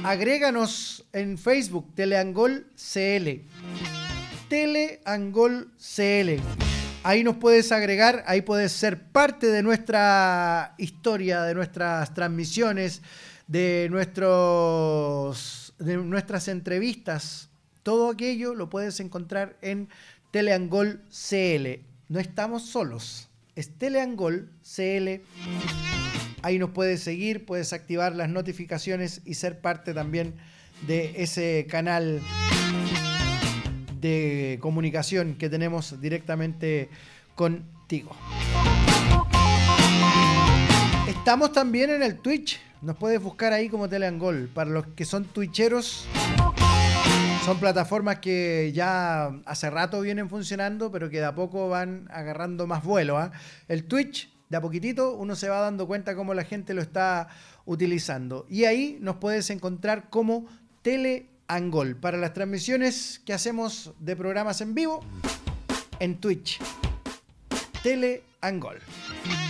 Agréganos en Facebook, Teleangol CL. Teleangol CL. Ahí nos puedes agregar, ahí puedes ser parte de nuestra historia, de nuestras transmisiones, de nuestras entrevistas. Todo aquello lo puedes encontrar en Teleangol CL. No estamos solos, es Teleangol CL. Ahí nos puedes seguir, puedes activar las notificaciones y ser parte también de ese canal de comunicación que tenemos directamente contigo. Estamos también en el Twitch. Nos puedes buscar ahí como Teleangol. Para los que son twitcheros, son plataformas que ya hace rato vienen funcionando, pero que de a poco van agarrando más vuelo, ¿eh? El Twitch, de a poquitito, uno se va dando cuenta cómo la gente lo está utilizando. Y ahí nos puedes encontrar como Teleangol para las transmisiones que hacemos de programas en vivo en Twitch. Teleangol.